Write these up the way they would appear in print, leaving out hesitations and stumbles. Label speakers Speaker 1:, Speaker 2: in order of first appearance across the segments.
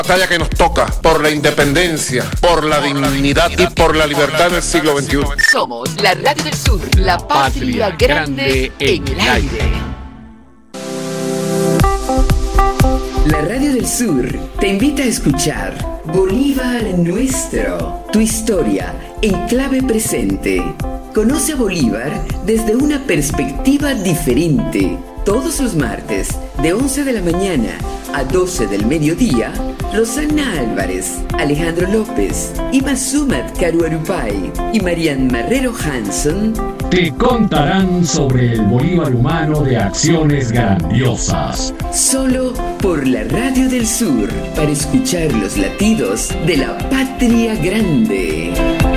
Speaker 1: Batalla que nos toca por la independencia, por la dignidad y por la libertad del siglo XXI.
Speaker 2: Somos la Radio del Sur, la patria grande en el aire.
Speaker 3: La Radio del Sur te invita a escuchar Bolívar Nuestro, tu historia en clave presente. Conoce a Bolívar desde una perspectiva diferente. Todos los martes, de 11 de la mañana a 12 del mediodía, Rosana Álvarez, Alejandro López, Imasumat Caruarupay y Marian Marrero Hanson
Speaker 4: te contarán sobre el Bolívar humano de acciones grandiosas.
Speaker 3: Solo por la Radio del Sur, para escuchar los latidos de la patria grande.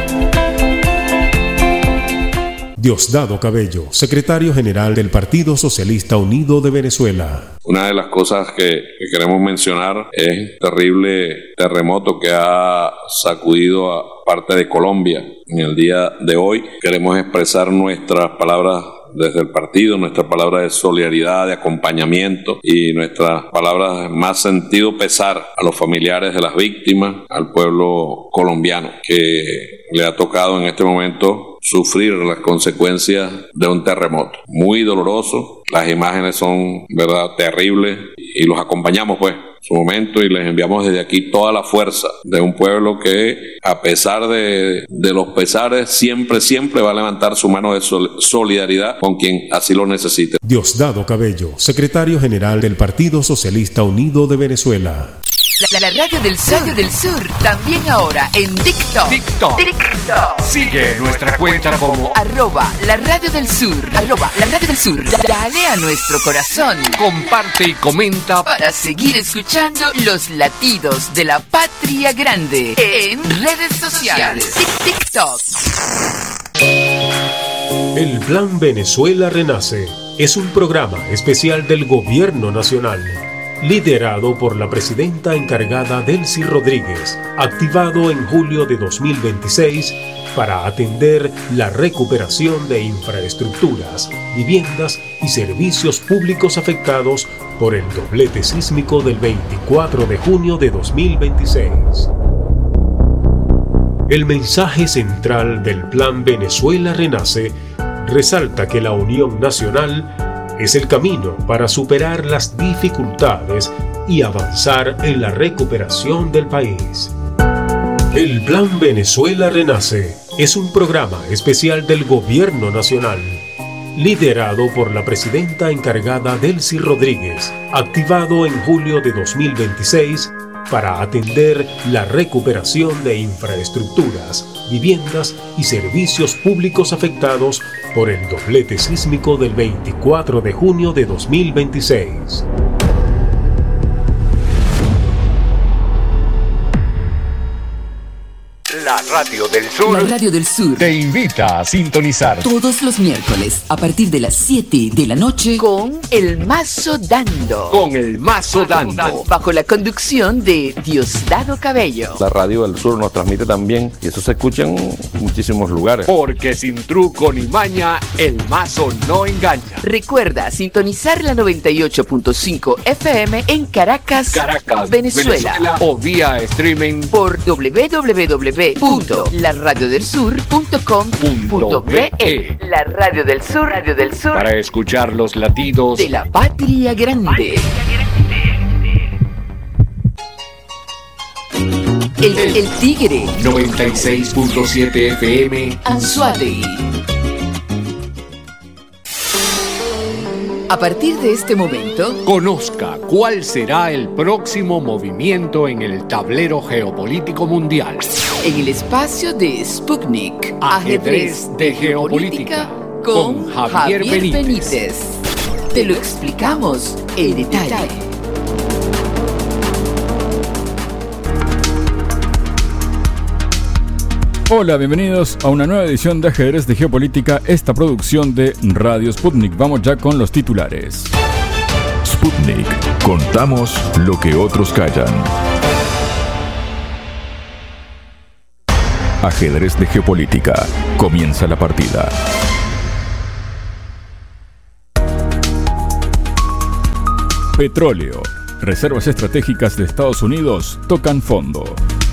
Speaker 5: Diosdado Cabello, secretario general del Partido Socialista Unido de Venezuela.
Speaker 6: Una de las cosas que queremos mencionar es el terrible terremoto que ha sacudido a parte de Colombia. En el día de hoy queremos expresar nuestras palabras desde el partido, nuestras palabras de solidaridad, de acompañamiento y nuestras palabras de más sentido pesar a los familiares de las víctimas, al pueblo colombiano que le ha tocado en este momento sufrir las consecuencias de un terremoto. Muy doloroso, las imágenes son, verdad, terribles y los acompañamos pues en su momento y les enviamos desde aquí toda la fuerza de un pueblo que a pesar de los pesares siempre va a levantar su mano de solidaridad con quien así lo necesite.
Speaker 5: Diosdado Cabello, secretario general del Partido Socialista Unido de Venezuela.
Speaker 2: La Radio del Sur, también ahora en TikTok.
Speaker 4: Sigue nuestra cuenta como
Speaker 2: @la Radio del Sur. Dale a nuestro corazón.
Speaker 4: comparte y comenta
Speaker 2: Para seguir escuchando los latidos de la patria grande en redes sociales. TikTok.
Speaker 5: El Plan Venezuela Renace es un programa especial del Gobierno Nacional, liderado por la presidenta encargada Delcy Rodríguez, activado en julio de 2026 para atender la recuperación de infraestructuras, viviendas y servicios públicos afectados por el doblete sísmico del 24 de junio de 2026. El mensaje central del Plan Venezuela Renace resalta que la Unión Nacional es el camino para superar las dificultades y avanzar en la recuperación del país. El Plan Venezuela Renace es un programa especial del Gobierno Nacional, liderado por la presidenta encargada Delcy Rodríguez, activado en julio de 2026 para atender la recuperación de infraestructuras, viviendas y servicios públicos afectados por el doblete sísmico del 24 de junio de 2026.
Speaker 4: la Radio del Sur.
Speaker 2: La Radio del Sur
Speaker 4: Te invita a sintonizar
Speaker 2: todos los miércoles a partir de las 7 de la noche con El Mazo Dando.
Speaker 4: con el Mazo Dando.
Speaker 2: Bajo la conducción de Diosdado Cabello.
Speaker 7: La Radio del Sur nos transmite también y eso se escucha en muchísimos lugares.
Speaker 4: Porque sin truco ni maña, el mazo no engaña.
Speaker 2: Recuerda sintonizar la 98.5 FM en Caracas, Venezuela.
Speaker 4: O vía streaming
Speaker 2: Por www.laradioDelSur.com.be. La Radio del Sur,
Speaker 4: para escuchar los latidos
Speaker 2: de la patria grande. El Tigre,
Speaker 4: 96.7 FM.
Speaker 2: Anzoátegui. A partir de este momento,
Speaker 4: Conozca cuál será el próximo movimiento en el tablero geopolítico mundial.
Speaker 2: en el espacio de Sputnik,
Speaker 4: Ajedrez de Geopolítica,
Speaker 2: con
Speaker 4: Javier
Speaker 2: Javier
Speaker 4: Benítez.
Speaker 2: Benítez. Te lo explicamos en detalle.
Speaker 8: Hola, bienvenidos a una nueva edición de Ajedrez de Geopolítica, esta producción de Radio Sputnik. Vamos ya con los titulares.
Speaker 9: Sputnik. Contamos lo que otros callan. Ajedrez de Geopolítica. Comienza la partida.
Speaker 8: Petróleo. reservas estratégicas de Estados Unidos tocan fondo.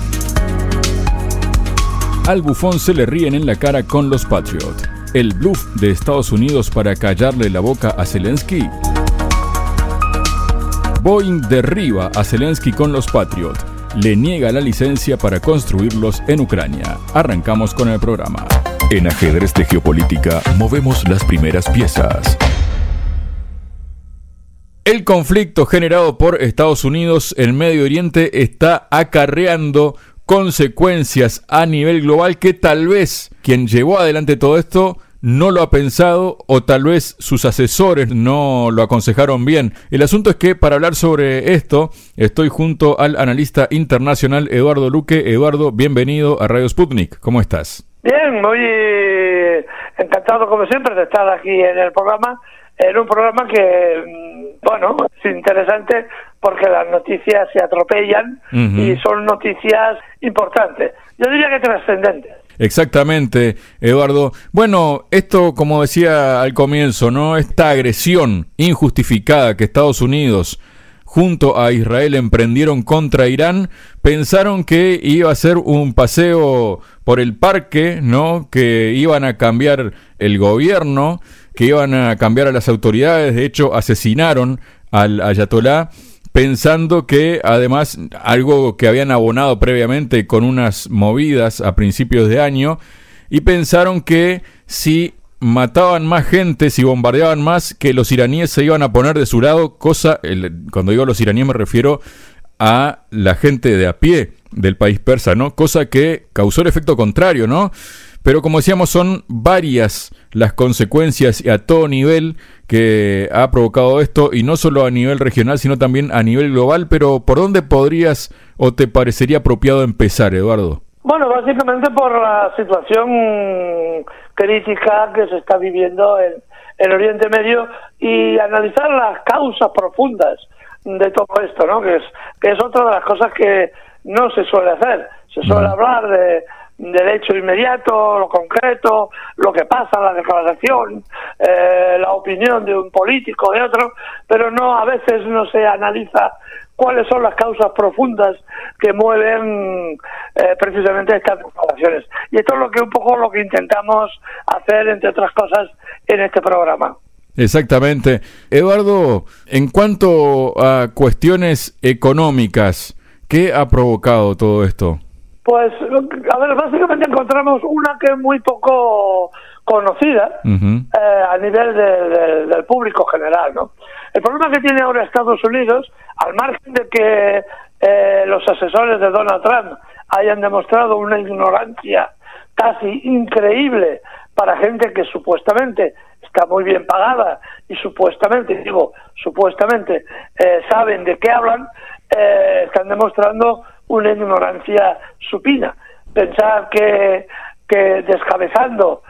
Speaker 8: Al bufón se le ríen en la cara con los Patriot. El bluff de Estados Unidos para callarle la boca a Zelensky. Boeing derriba a Zelensky con los Patriot. Le niega la licencia para construirlos en Ucrania. Arrancamos con el programa.
Speaker 9: En Ajedrez de Geopolítica movemos las primeras piezas.
Speaker 8: El conflicto generado por Estados Unidos en Medio Oriente está acarreando consecuencias a nivel global que tal vez quien llevó adelante todo esto no lo ha pensado o tal vez sus asesores no lo aconsejaron bien. El asunto es que para hablar sobre esto estoy junto al analista internacional Eduardo Luque. Eduardo, bienvenido a Radio Sputnik. ¿Cómo estás?
Speaker 10: Bien, muy encantado como siempre de estar aquí en el programa, en un programa que, bueno, es interesante porque las noticias se atropellan y son noticias importantes. Yo diría que trascendentes.
Speaker 8: Exactamente, Eduardo. Bueno, esto, como decía al comienzo, ¿no? Esta agresión injustificada que Estados Unidos junto a Israel emprendieron contra Irán, pensaron que iba a ser un paseo por el parque, ¿no? Que iban a cambiar el gobierno, que iban a cambiar a las autoridades. De hecho, asesinaron al ayatolá, pensando que además algo que habían abonado previamente con unas movidas a principios de año, y pensaron que si mataban más gente, si bombardeaban más, que los iraníes se iban a poner de su lado, cuando digo los iraníes me refiero a la gente de a pie del país persa, ¿no? Cosa que causó el efecto contrario, ¿no? Pero como decíamos, son varias las consecuencias y a todo nivel que ha provocado esto, y no solo a nivel regional, sino también a nivel global. Pero ¿por dónde podrías o te parecería apropiado empezar, Eduardo?
Speaker 10: Bueno, básicamente por la situación crítica que se está viviendo en Oriente Medio y analizar las causas profundas de todo esto, ¿no? Que es otra de las cosas que no se suele hacer. Se suele hablar del hecho inmediato, lo concreto, lo que pasa, la declaración, la opinión de un político, de otro, pero a veces no se analiza cuáles son las causas profundas que mueven precisamente estas declaraciones. Y esto es un poco lo que intentamos hacer, entre otras cosas, en este programa.
Speaker 8: Exactamente. Eduardo, en cuanto a cuestiones económicas, ¿qué ha provocado todo esto?
Speaker 10: Pues, a ver, básicamente encontramos una que es muy poco conocida a nivel del público general, ¿no? El problema que tiene ahora Estados Unidos, al margen de que los asesores de Donald Trump hayan demostrado una ignorancia casi increíble para gente que supuestamente está muy bien pagada y supuestamente saben de qué hablan, están demostrando una ignorancia supina. Pensar que descabezando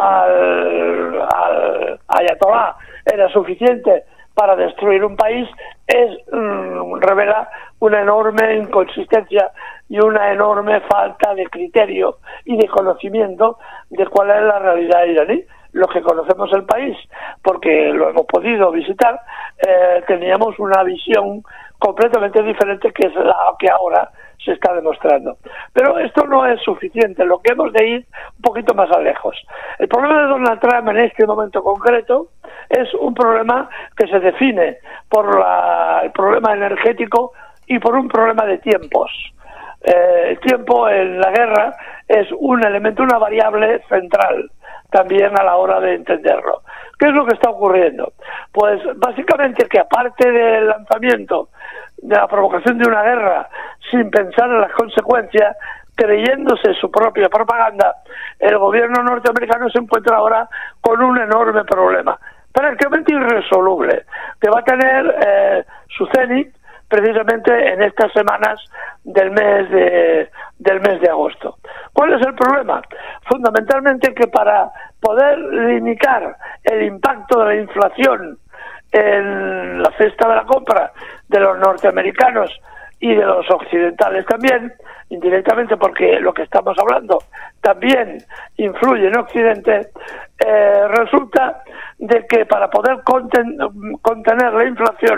Speaker 10: al ayatolá era suficiente para destruir un país revela una enorme inconsistencia y una enorme falta de criterio y de conocimiento de cuál es la realidad iraní. Los que conocemos el país, porque lo hemos podido visitar, teníamos una visión completamente diferente que es la que ahora se está demostrando. Pero esto no es suficiente, lo que hemos de ir un poquito más lejos. El problema de Donald Trump en este momento concreto es un problema que se define por el problema energético y por un problema de tiempos. El tiempo en la guerra es un elemento, una variable central también a la hora de entenderlo. ¿Qué es lo que está ocurriendo? Pues básicamente que aparte del lanzamiento, de la provocación de una guerra sin pensar en las consecuencias, creyéndose su propia propaganda, el gobierno norteamericano se encuentra ahora con un enorme problema, prácticamente irresoluble, que va a tener su cenit precisamente en estas semanas del mes de agosto. ¿Cuál es el problema? Fundamentalmente que para poder limitar el impacto de la inflación en la cesta de la compra de los norteamericanos y de los occidentales también, indirectamente porque lo que estamos hablando también influye en Occidente, resulta de que para poder contener la inflación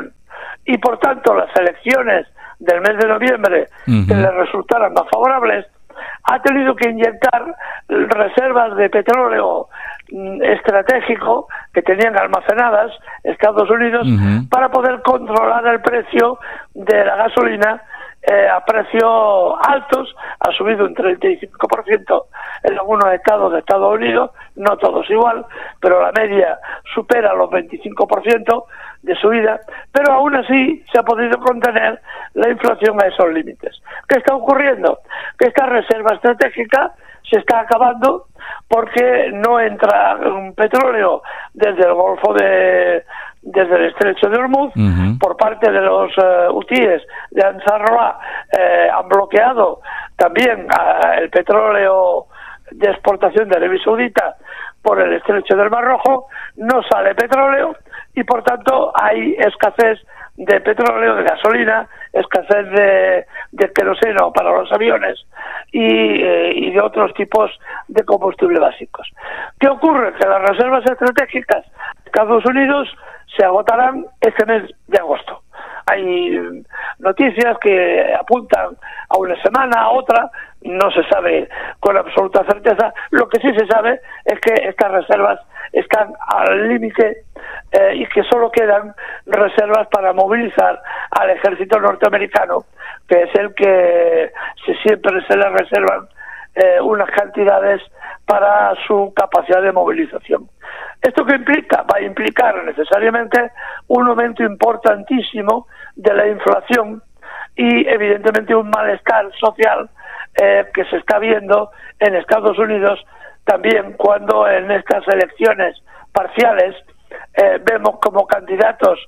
Speaker 10: y por tanto las elecciones del mes de noviembre que le resultaran más favorables, ha tenido que inyectar reservas de petróleo estratégico que tenían almacenadas Estados Unidos para poder controlar el precio de la gasolina a precios altos. Ha subido un 35% en algunos estados de Estados Unidos, no todos igual, pero la media supera los 25% de subida, pero aún así se ha podido contener la inflación a esos límites. ¿Qué está ocurriendo? Que esta reserva estratégica se está acabando porque no entra petróleo desde el Golfo desde el Estrecho de Hormuz. Por parte de los hutíes de Ansarullah han bloqueado también el petróleo de exportación de Arabia Saudita por el Estrecho del Mar Rojo. No sale petróleo y por tanto hay escasez de petróleo, de gasolina, escasez de queroseno para los aviones y de otros tipos de combustible básicos. ¿Qué ocurre? Que las reservas estratégicas de Estados Unidos se agotarán este mes de agosto. Hay noticias que apuntan a una semana, a otra, no se sabe con absoluta certeza. Lo que sí se sabe es que estas reservas están al límite y que solo quedan reservas para movilizar al ejército norteamericano, que es el que siempre se le reservan unas cantidades para su capacidad de movilización. ¿Esto qué implica? Va a implicar necesariamente un aumento importantísimo de la inflación y evidentemente un malestar social que se está viendo en Estados Unidos también cuando en estas elecciones parciales vemos como candidatos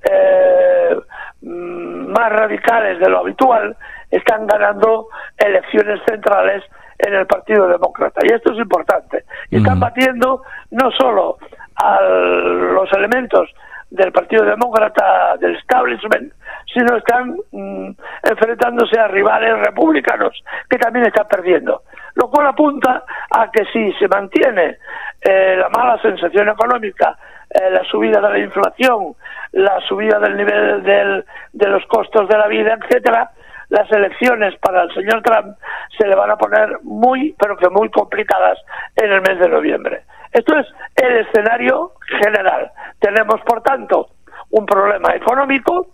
Speaker 10: más radicales de lo habitual están ganando elecciones centrales en el Partido Demócrata, y esto es importante. Y están batiendo no solo a los elementos del Partido Demócrata, del establishment, sino están enfrentándose a rivales republicanos que también están perdiendo, lo cual apunta a que si se mantiene la mala sensación económica, la subida de la inflación, la subida del nivel de los costos de la vida, etcétera, las elecciones para el señor Trump se le van a poner muy, pero que muy complicadas en el mes de noviembre. Esto es el escenario general. Tenemos, por tanto, un problema económico,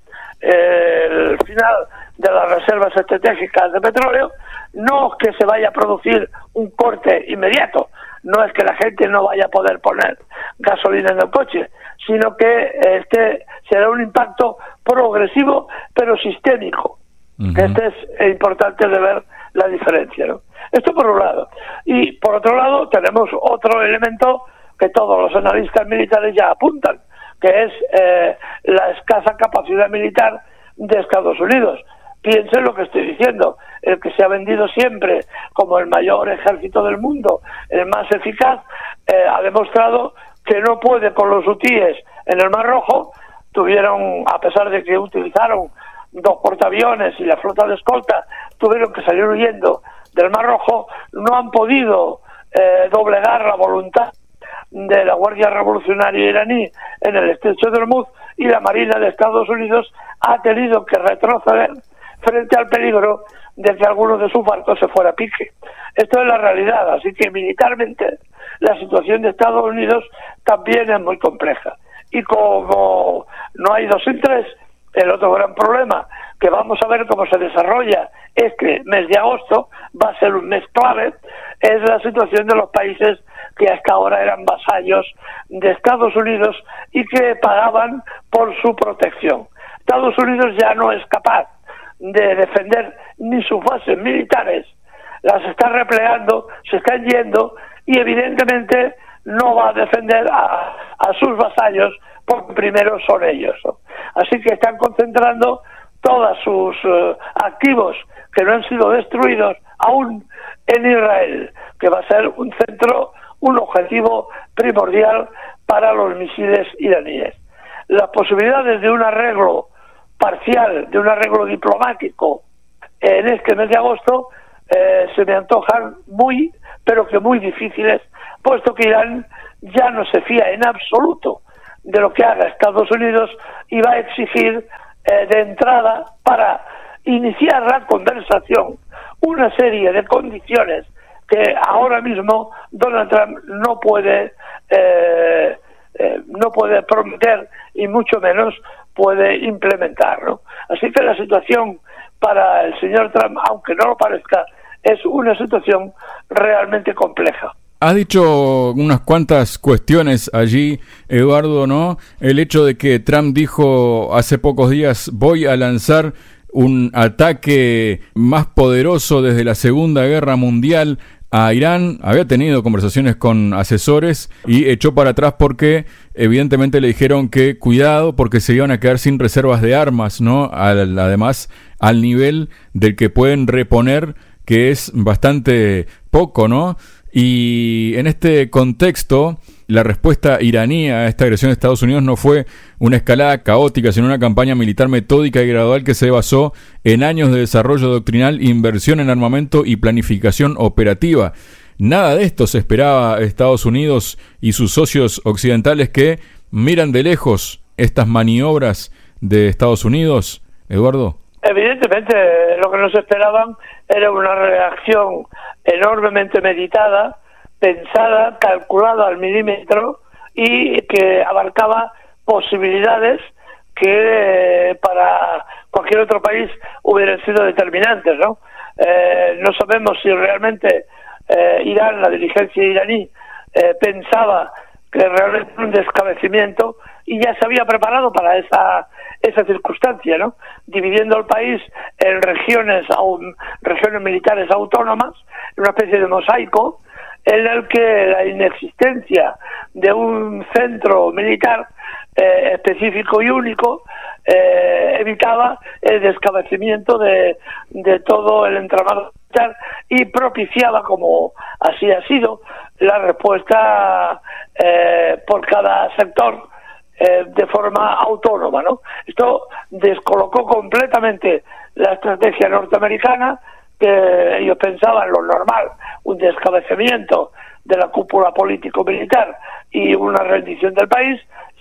Speaker 10: el final de las reservas estratégicas de petróleo. No que se vaya a producir un corte inmediato, no es que la gente no vaya a poder poner gasolina en el coche, sino que este será un impacto progresivo pero sistémico. Este es importante de ver la diferencia, ¿no? Esto por un lado. Y por otro lado tenemos otro elemento que todos los analistas militares ya apuntan, que es la escasa capacidad militar de Estados Unidos. Piensen lo que estoy diciendo, el que se ha vendido siempre como el mayor ejército del mundo, el más eficaz, ha demostrado que no puede con los hutíes en el Mar Rojo. Tuvieron, a pesar de que utilizaron 2 portaaviones y la flota de escolta, tuvieron que salir huyendo del Mar Rojo, no han podido doblegar la voluntad de la Guardia Revolucionaria iraní en el Estrecho de Hormuz, y la Marina de Estados Unidos ha tenido que retroceder frente al peligro de que alguno de sus barcos se fuera a pique. Esto es la realidad, así que militarmente la situación de Estados Unidos también es muy compleja. Y como no hay 2 sin 3, el otro gran problema que vamos a ver cómo se desarrolla este mes de agosto, va a ser un mes clave, es la situación de los países que hasta ahora eran vasallos de Estados Unidos y que pagaban por su protección. Estados Unidos ya no es capaz de defender ni sus bases militares, las está replegando, se están yendo, y evidentemente no va a defender a sus vasallos, porque primero son ellos, ¿no? Así que están concentrando todos sus activos que no han sido destruidos aún en Israel, que va a ser un centro, un objetivo primordial para los misiles iraníes. Las posibilidades de un arreglo parcial, de un arreglo diplomático en este mes de agosto se me antojan muy, pero que muy difíciles, puesto que Irán ya no se fía en absoluto de lo que haga Estados Unidos y va a exigir de entrada para iniciar la conversación una serie de condiciones que ahora mismo Donald Trump no puede prometer y mucho menos puede implementar, ¿no? Así que la situación para el señor Trump, aunque no lo parezca, es una situación realmente compleja.
Speaker 8: Has dicho unas cuantas cuestiones allí, Eduardo, ¿no? El hecho de que Trump dijo hace pocos días, voy a lanzar un ataque más poderoso desde la Segunda Guerra Mundial a Irán. Había tenido conversaciones con asesores y echó para atrás porque evidentemente le dijeron que cuidado porque se iban a quedar sin reservas de armas, ¿no? Además, al nivel del que pueden reponer, que es bastante poco, ¿no? Y en este contexto, la respuesta iraní a esta agresión de Estados Unidos no fue una escalada caótica, sino una campaña militar metódica y gradual que se basó en años de desarrollo doctrinal, inversión en armamento y planificación operativa. Nada de esto se esperaba Estados Unidos y sus socios occidentales que miran de lejos estas maniobras de Estados Unidos, Eduardo.
Speaker 10: Evidentemente, lo que nos esperaban era una reacción enormemente meditada, pensada, calculada al milímetro y que abarcaba posibilidades que para cualquier otro país hubieran sido determinantes, ¿no? No sabemos si realmente Irán, la dirigencia iraní, pensaba que realmente un descabecimiento y ya se había preparado para esa circunstancia, ¿no? Dividiendo el país en regiones militares autónomas, en una especie de mosaico, en el que la inexistencia de un centro militar específico y único evitaba el descabecimiento de todo el entramado militar y propiciaba, como así ha sido, la respuesta por cada sector de forma autónoma, ¿no? Esto descolocó completamente la estrategia norteamericana, que ellos pensaban lo normal, un descabezamiento de la cúpula político-militar y una rendición del país.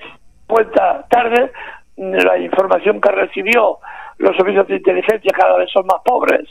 Speaker 10: Cuenta tarde, la información que recibió los servicios de inteligencia cada vez son más pobres,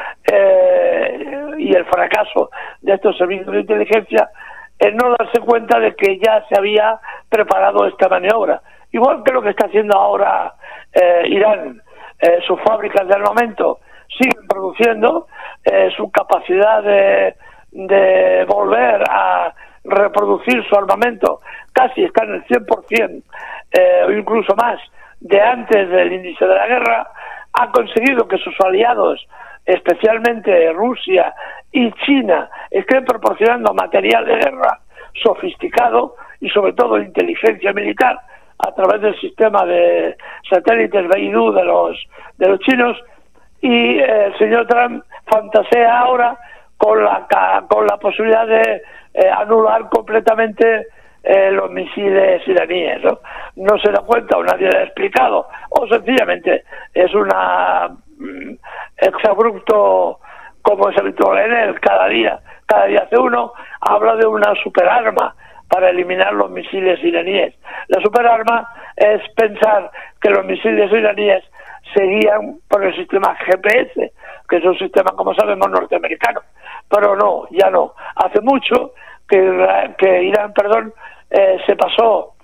Speaker 10: y el fracaso de estos servicios de inteligencia en no darse cuenta de que ya se había preparado esta maniobra. Igual que lo que está haciendo ahora Irán, sus fábricas de armamento siguen produciendo, su capacidad de volver a reproducir su armamento casi está en el 100%, o incluso más, de antes del inicio de la guerra. Ha conseguido que sus aliados, especialmente Rusia y China, estén proporcionando material de guerra sofisticado y sobre todo inteligencia militar a través del sistema de satélites Beidou de los chinos, y el señor Trump fantasea ahora con la posibilidad de anular completamente los misiles iraníes, ¿no? No se da cuenta o nadie le ha explicado, o sencillamente es una exabrupto, como es habitual en él, cada día hace uno, habla de una superarma para eliminar los misiles iraníes. La superarma es pensar que los misiles iraníes se guían por el sistema GPS, que es un sistema, como sabemos, norteamericano, pero no, ya no. Hace mucho que Irán, se pasó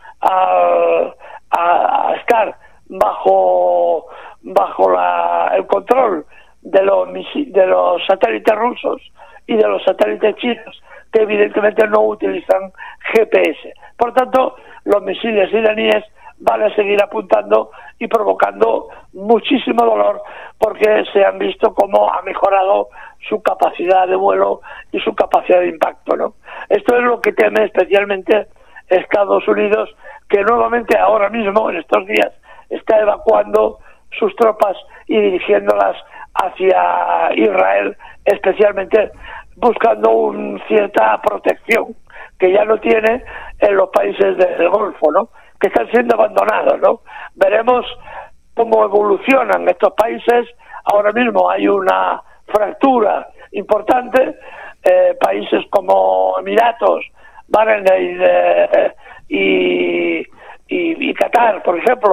Speaker 10: a estar bajo el control de los satélites rusos y de los satélites chinos, que evidentemente no utilizan GPS. Por tanto, los misiles iraníes van a seguir apuntando y provocando muchísimo dolor, porque se han visto cómo ha mejorado su capacidad de vuelo y su capacidad de impacto, ¿no? Esto es lo que teme especialmente Estados Unidos, que nuevamente ahora mismo, en estos días, está evacuando sus tropas y dirigiéndolas hacia Israel, especialmente buscando cierta protección que ya no tiene en los países del Golfo, ¿no? Que están siendo abandonados, ¿no? Veremos cómo evolucionan estos países. Ahora mismo hay una fractura importante. Países como Emiratos, Bahrein y Qatar, por ejemplo,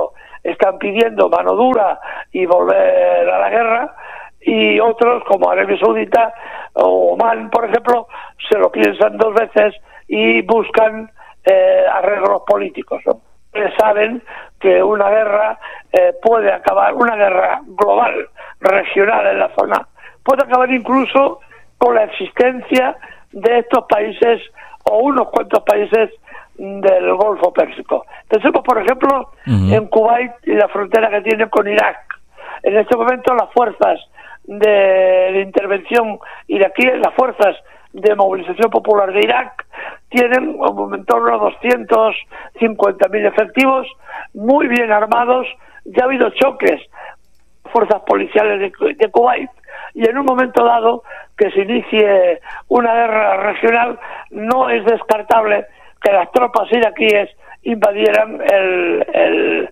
Speaker 10: están pidiendo mano dura y volver a la guerra, y otros, como Arabia Saudita o Omán, por ejemplo, se lo piensan 2 veces y buscan arreglos políticos, ¿no? Saben que una guerra puede acabar, una guerra global, regional en la zona, puede acabar incluso con la existencia de estos países o unos cuantos países del Golfo Pérsico. Pensemos, por ejemplo, en Kuwait y la frontera que tiene con Irak. En este momento las fuerzas de intervención iraquíes, las fuerzas de movilización popular de Irak, tienen en torno a 250.000 efectivos, muy bien armados. Ya ha habido choques fuerzas policiales de Kuwait, y en un momento dado que se inicie una guerra regional, no es descartable que las tropas iraquíes invadieran el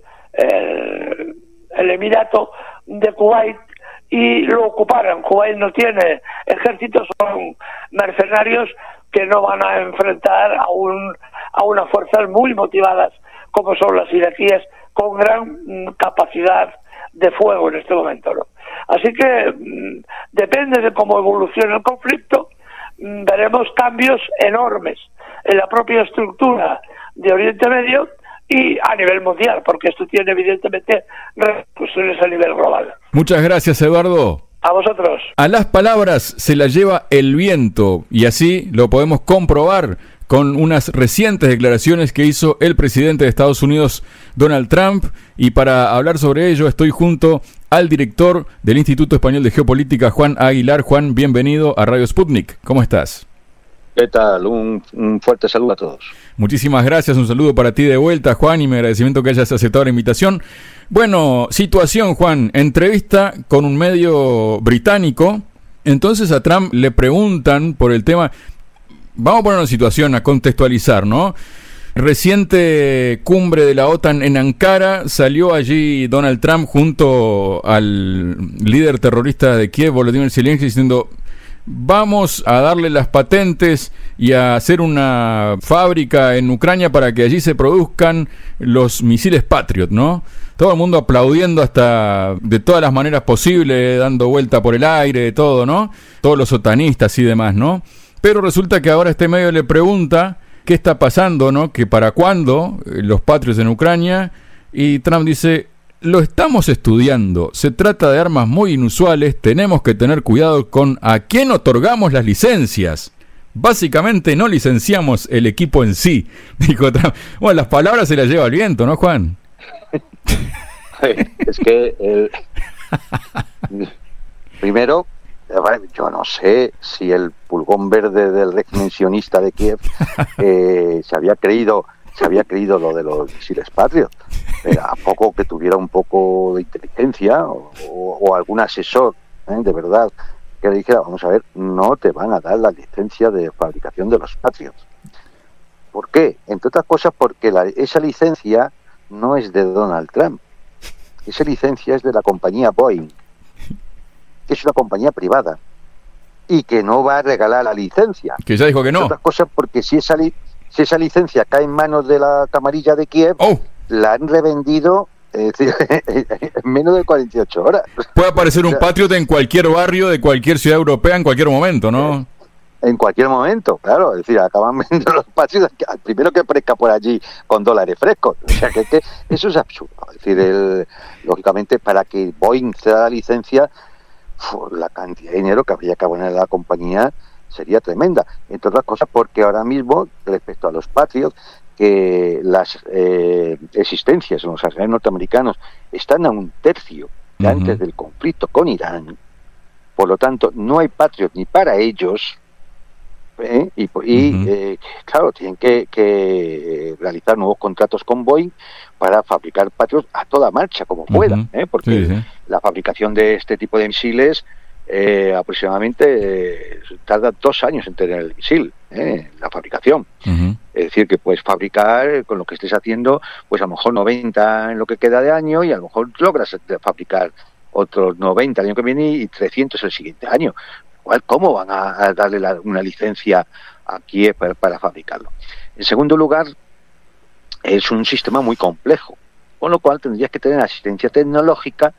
Speaker 10: Emirato de Kuwait y lo ocuparan. Kuwait no tiene ejército, son mercenarios que no van a enfrentar a unas fuerzas muy motivadas como son las iraquíes, con gran capacidad de fuego en este momento, ¿no? Así que depende de cómo evolucione el conflicto, veremos cambios enormes en la propia estructura de Oriente Medio y a nivel mundial, porque esto tiene evidentemente repercusiones a nivel global.
Speaker 8: Muchas gracias, Eduardo.
Speaker 10: A vosotros.
Speaker 8: A las palabras se las lleva el viento, y así lo podemos comprobar con unas recientes declaraciones que hizo el presidente de Estados Unidos, Donald Trump, y para hablar sobre ello estoy junto al director del Instituto Español de Geopolítica, Juan Aguilar. Juan, bienvenido a Radio Sputnik. ¿Cómo estás?
Speaker 11: ¿Qué tal? Un fuerte saludo a todos.
Speaker 8: Muchísimas gracias, un saludo para ti de vuelta, Juan, y mi agradecimiento que hayas aceptado la invitación. Bueno, situación, Juan, entrevista con un medio británico. Entonces a Trump le preguntan por el tema. Vamos a poner una situación, a contextualizar, ¿no? Reciente cumbre de la OTAN en Ankara, salió allí Donald Trump junto al líder terrorista de Kiev, Volodymyr Zelensky, diciendo: vamos a darle las patentes y a hacer una fábrica en Ucrania para que allí se produzcan los misiles Patriot, ¿no? Todo el mundo aplaudiendo hasta de todas las maneras posibles, dando vuelta por el aire, todo, ¿no? Todos los otanistas y demás, ¿no? Pero resulta que ahora este medio le pregunta qué está pasando, ¿no? Que para cuándo los Patriots en Ucrania, y Trump dice: lo estamos estudiando, se trata de armas muy inusuales, tenemos que tener cuidado con a quién otorgamos las licencias. Básicamente no licenciamos el equipo en sí, dijo Trump. Bueno, las palabras se las lleva el viento, ¿no, Juan?
Speaker 11: Es que primero, yo no sé si el pulgón verde del régimen sionista de Kiev se había creído lo de los misiles Patriot. A poco que tuviera un poco de inteligencia o algún asesor, de verdad, que le dijera: vamos a ver, no te van a dar la licencia de fabricación de los Patriots. ¿Por qué? Entre otras cosas porque esa licencia no es de Donald Trump. Esa licencia es de la compañía Boeing, que es una compañía privada y que no va a regalar la licencia.
Speaker 8: Que ya dijo que no.
Speaker 11: Entre otras cosas porque si esa licencia cae en manos de la camarilla de Kiev, la han revendido en menos de 48 horas.
Speaker 8: Puede aparecer un Patriot en cualquier barrio de cualquier ciudad europea en cualquier momento, ¿no?
Speaker 11: En cualquier momento, claro. Es decir, acaban vendiendo los Patriots al primero que aparezca por allí con dólares frescos. O sea, que eso es absurdo. Es decir, lógicamente, para que Boeing ceda la licencia, la cantidad de dinero que habría que poner a la compañía sería tremenda, entre otras cosas porque ahora mismo, respecto a los Patriots, que las existencias en los arsenales norteamericanos están a 1/3 de antes del conflicto con Irán, por lo tanto no hay Patriot ni para ellos, claro, tienen que realizar nuevos contratos con Boeing para fabricar Patriots a toda marcha, como puedan, porque la fabricación de este tipo de misiles aproximadamente tarda 2 años en tener el misil, la fabricación. Es decir, que puedes fabricar con lo que estés haciendo, pues a lo mejor 90 en lo que queda de año, y a lo mejor logras fabricar otros 90 el año que viene y 300 el siguiente año. ¿Cómo van a darle una licencia a Kiev para fabricarlo? En segundo lugar, es un sistema muy complejo, con lo cual tendrías que tener asistencia tecnológica